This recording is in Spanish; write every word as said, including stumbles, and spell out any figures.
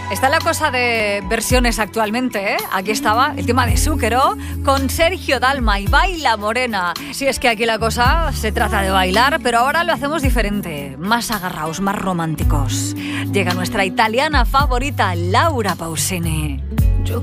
Está la cosa de versiones actualmente, ¿eh? Aquí estaba el tema de Zúquero con Sergio Dalma y Baila Morena. Si es que aquí la cosa se trata de bailar, pero ahora lo hacemos diferente, más agarraos, más románticos. Llega nuestra italiana favorita, Laura Pausini.